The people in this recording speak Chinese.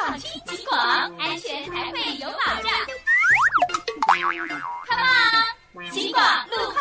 放听警广，安全才会有保障。Come on， 警广路况。